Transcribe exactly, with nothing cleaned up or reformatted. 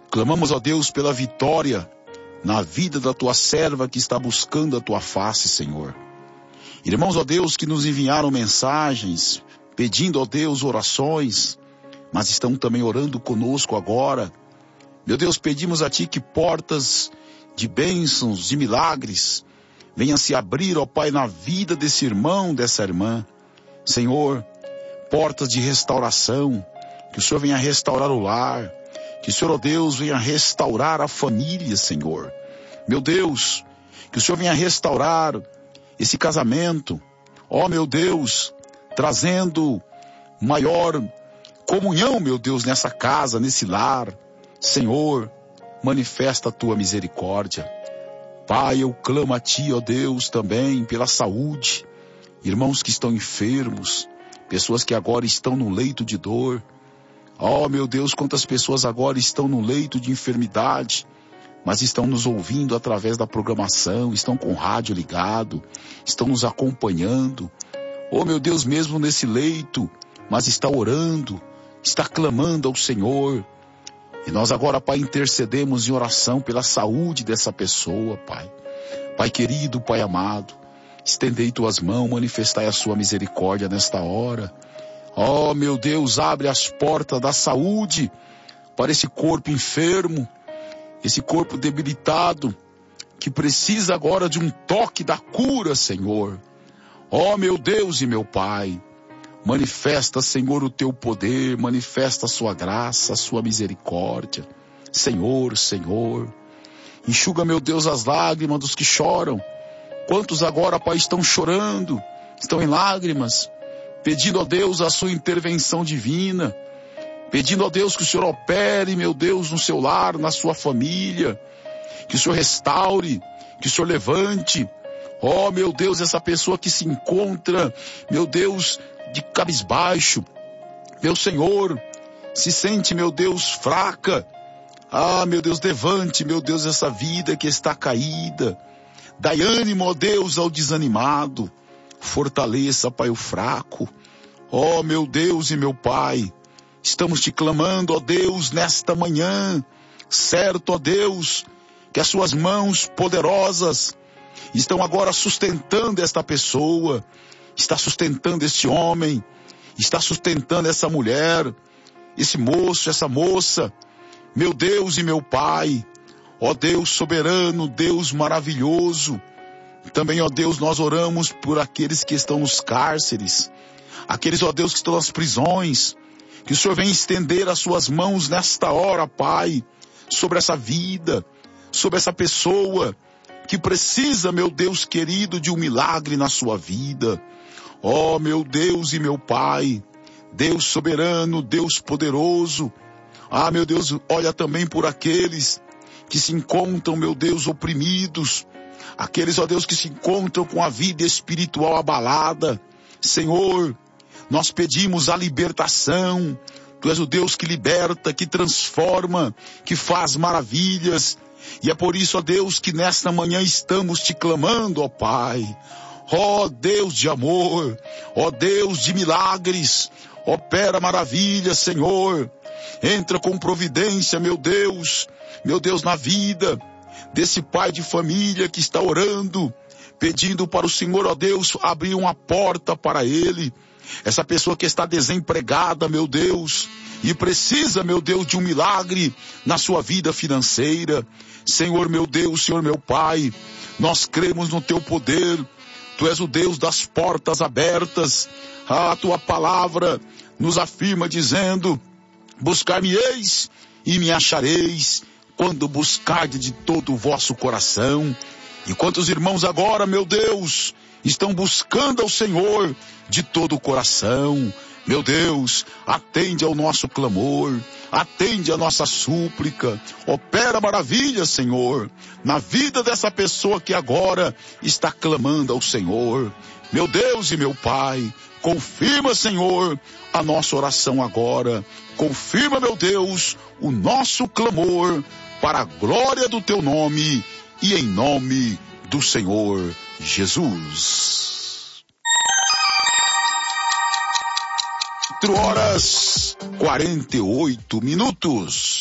Clamamos, ó Deus, pela vitória na vida da tua serva que está buscando a tua face, Senhor. Irmãos, ó Deus, que nos enviaram mensagens, pedindo, ó Deus, orações, mas estão também orando conosco agora. Meu Deus, pedimos a Ti que portas de bênçãos, de milagres, venham se abrir, ó Pai, na vida desse irmão, dessa irmã. Senhor, portas de restauração, que o Senhor venha restaurar o lar, que o Senhor, ó Deus, venha restaurar a família, Senhor. Meu Deus, que o Senhor venha restaurar esse casamento, ó meu Deus, trazendo maior comunhão, meu Deus, nessa casa, nesse lar. Senhor, manifesta a tua misericórdia. Pai, eu clamo a Ti, ó Deus, também pela saúde. Irmãos que estão enfermos, pessoas que agora estão no leito de dor. Ó meu Deus, quantas pessoas agora estão no leito de enfermidade, mas estão nos ouvindo através da programação, estão com o rádio ligado, estão nos acompanhando. Oh meu Deus, mesmo nesse leito, mas está orando, está clamando ao Senhor. E nós agora, Pai, intercedemos em oração pela saúde dessa pessoa, Pai. Pai querido, Pai amado, estendei tuas mãos, manifestai a sua misericórdia nesta hora. Oh meu Deus, abre as portas da saúde para esse corpo enfermo, esse corpo debilitado, que precisa agora de um toque da cura, Senhor. Ó meu Deus e meu Pai, manifesta, Senhor, o teu poder, manifesta a sua graça, a sua misericórdia. Senhor, Senhor, enxuga, meu Deus, as lágrimas dos que choram. Quantos agora, Pai, estão chorando, estão em lágrimas, pedindo a Deus a sua intervenção divina, pedindo a Deus que o Senhor opere, meu Deus, no seu lar, na sua família, que o Senhor restaure, que o Senhor levante. Ó, oh, meu Deus, essa pessoa que se encontra, meu Deus, de cabisbaixo, meu Senhor, se sente, meu Deus, fraca. Ah, meu Deus, levante, meu Deus, essa vida que está caída. Dai ânimo, ó Deus, ao desanimado. Fortaleça, Pai, o fraco. Ó, meu Deus e meu Pai, estamos te clamando, ó Deus, nesta manhã, certo, ó Deus, que as suas mãos poderosas estão agora sustentando esta pessoa, está sustentando este homem, está sustentando essa mulher, esse moço, essa moça. Meu Deus e meu Pai, ó Deus soberano, Deus maravilhoso. Também, ó Deus, nós oramos por aqueles que estão nos cárceres, aqueles, ó Deus, que estão nas prisões. Que o Senhor venha estender as suas mãos nesta hora, Pai, sobre essa vida, sobre essa pessoa que precisa, meu Deus querido, de um milagre na sua vida. Ó, meu Deus e meu Pai, Deus soberano, Deus poderoso. Ah, meu Deus, olha também por aqueles que se encontram, meu Deus, oprimidos, aqueles, ó Deus, que se encontram com a vida espiritual abalada. Senhor, nós pedimos a libertação. Tu és o Deus que liberta, que transforma, que faz maravilhas. E é por isso, ó Deus, que nesta manhã estamos te clamando, ó Pai. Ó Deus de amor, ó Deus de milagres, opera maravilhas, Senhor. Entra com providência, meu Deus, meu Deus, na vida desse pai de família que está orando, pedindo para o Senhor, ó Deus, abrir uma porta para ele. Essa pessoa que está desempregada, meu Deus, e precisa, meu Deus, de um milagre na sua vida financeira. Senhor, meu Deus, Senhor, meu Pai, nós cremos no teu poder. Tu és o Deus das portas abertas. A tua palavra nos afirma dizendo: buscar-me-eis e me achareis, quando buscardes de todo o vosso coração. E quantos irmãos agora, meu Deus, estão buscando ao Senhor de todo o coração. Meu Deus, atende ao nosso clamor, atende a nossa súplica, opera maravilha, Senhor, na vida dessa pessoa que agora está clamando ao Senhor. Meu Deus e meu Pai, confirma, Senhor, a nossa oração agora. Confirma, meu Deus, o nosso clamor para a glória do teu nome e em nome do Senhor Jesus. Quatro horas, quarenta e oito minutos.